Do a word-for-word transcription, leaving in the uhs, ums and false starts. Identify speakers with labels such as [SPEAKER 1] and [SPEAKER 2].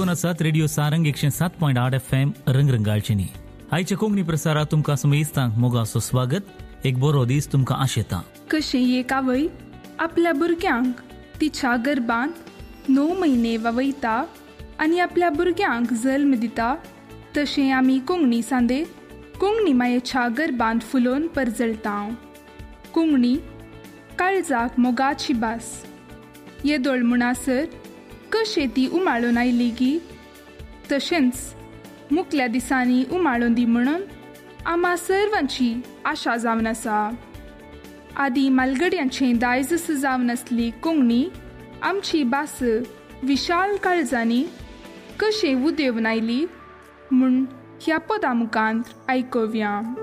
[SPEAKER 1] आयकोन आसात रेडिओ सारंग एकशे सात पॉयंट आठ एफ एम रंगरंगाळचेनी. आयच्या कोंकणी प्रसारात तुमकां समेस्तांक मोगाचो स्वागत. एक बरो दीस तुमकां आशेता.
[SPEAKER 2] कशें एक आवय आपल्या भुरग्यांक तिच्या गर्भांत णव म्हयने वावयता आनी आपल्या भुरग्यांक जल्म दिता, तशें आमी कोंकणी सांदे कोंकणी मायेच्या गर्भांत फुलोवन परजळटा. कोंकणी काळजाक मोगाची भास. येदोळ म्हणसर कशें ती उमाळून आयली गी, तशेंच मुखल्या दिसांनी उमाळून दी म्हणून आम्हा सर्वांची आशा जावन आसा. आदी मालगड्यांचें दायज जावन आसली कोंकणी आमची भास विशाल काळजांनी कशें उदेवून आयली म्हूण ह्या पदा मुखांत आयकुया.